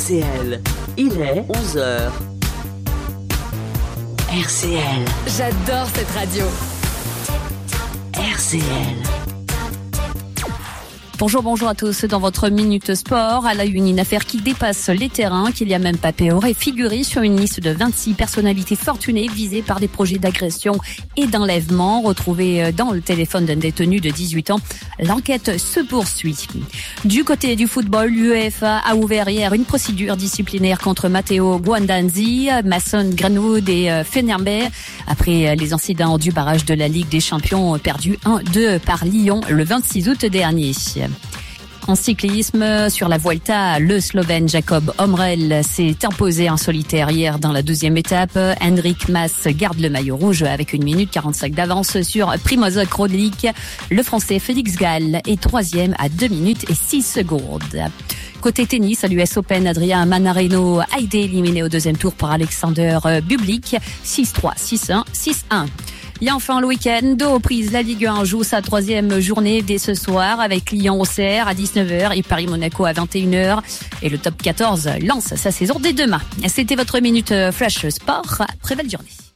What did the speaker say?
RCL, il est 11h. RCL. J'adore cette radio. RCL. Bonjour à tous. Dans votre Minute Sport, à la une affaire qui dépasse les terrains. Kylian Mbappé aurait figuré sur une liste de 26 personnalités fortunées visées par des projets d'agression et d'enlèvement retrouvés dans le téléphone d'un détenu de 18 ans. L'enquête se poursuit. Du côté du football, l'UEFA a ouvert hier une procédure disciplinaire contre Matteo Guendouzi, Mason Greenwood et Fenerbahçe après les incidents du barrage de la Ligue des Champions perdu 1-2 par Lyon le 26 août dernier. En cyclisme, sur la Vuelta, le Slovène Jakob Omrel s'est imposé en solitaire hier dans la 12e étape. Henrik Mas garde le maillot rouge avec 1 minute 45 d'avance sur Primož Roglič. Le Français Félix Gall est 3e à 2 minutes et 6 secondes. Côté tennis, à l'US Open, Adrian Manarino a été éliminé au deuxième tour par Alexander Bublik. 6-3, 6-1, 6-1. Et enfin, le week-end, deux reprises, la Ligue 1 joue sa 3e journée dès ce soir avec Lyon-Auxerre à 19h et Paris-Monaco à 21h. Et le top 14 lance sa saison dès demain. C'était votre Minute Flash Sport. Très belle journée.